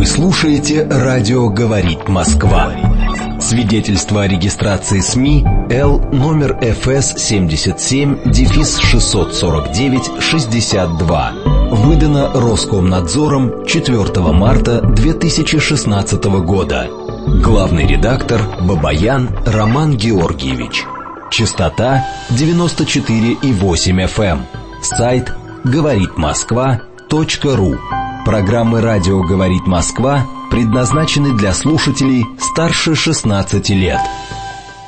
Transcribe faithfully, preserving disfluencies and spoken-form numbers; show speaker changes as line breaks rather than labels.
Вы слушаете «Радио говорит Москва». Свидетельство о регистрации СМИ Л номер эф эс семьдесят семь шестьсот сорок девять шестьдесят два. Выдано Роскомнадзором четвёртого марта две тысячи шестнадцатого года. Главный редактор Бабаян Роман Георгиевич. Частота девяносто четыре и восемь эф эм. Сайт говорит москва точка ру. Программы «Радио говорит Москва» предназначены для слушателей старше шестнадцати лет.